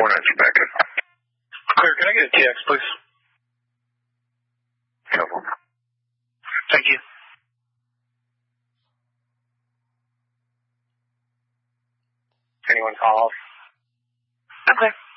engine back in. Clear, can I get a TX, please? Couple. Thank you. Anyone call? Okay.